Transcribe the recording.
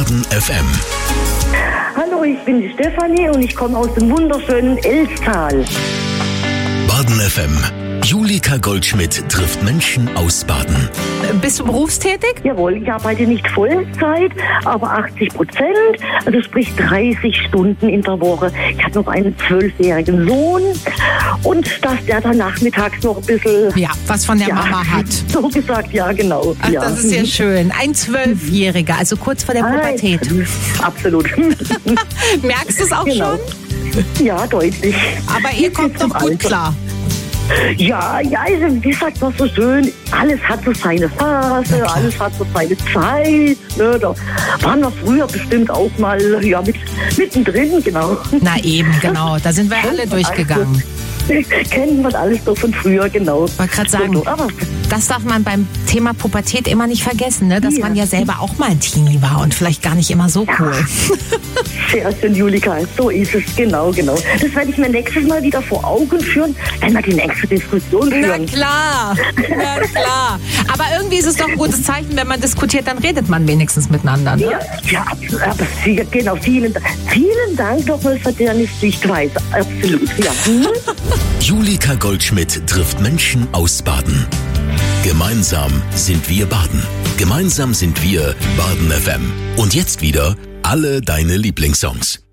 Baden FM. Hallo, ich bin die Stefanie und ich komme aus dem wunderschönen Elstal. Baden FM. Julika Goldschmidt trifft Menschen aus Baden. Bist du berufstätig? Jawohl, ich arbeite nicht Vollzeit, aber 80%, also sprich 30 Stunden in der Woche. Ich habe noch einen 12-jährigen Sohn und dass der dann nachmittags noch ein bisschen... Ja, was von der Mama hat. So gesagt, ja, genau. Ach, ja. das ist ja schön. Ein 12-Jähriger, also kurz vor der Pubertät. Absolut. Merkst du es auch Genau. schon? Ja, deutlich. Aber ihr kommt doch gut klar. Ja, also, wie sagt man so schön, alles hat so seine Phase, alles hat so seine Zeit. Ne? Da waren wir früher bestimmt auch mal mittendrin, genau. Na eben, genau. Da sind wir alle durchgegangen. Kennen wir alles doch von früher, genau. Ich wollte gerade sagen, das darf man beim Thema Pubertät immer nicht vergessen, ne? Dass man ja selber auch mal ein Teenie war und vielleicht gar nicht immer so cool. Sehr schön, Julika, so ist es, genau. Das werde ich mir nächstes Mal wieder vor Augen führen, wenn wir die nächste Diskussion führen. Na klar. Aber irgendwie ist es doch ein gutes Zeichen, wenn man diskutiert, dann redet man wenigstens miteinander. Ne? Ja, aber genau, vielen Dank nochmal für deine Sichtweise, absolut, ja. Julika Goldschmidt trifft Menschen aus Baden. Gemeinsam sind wir Baden. Gemeinsam sind wir Baden FM. Und jetzt wieder alle deine Lieblingssongs.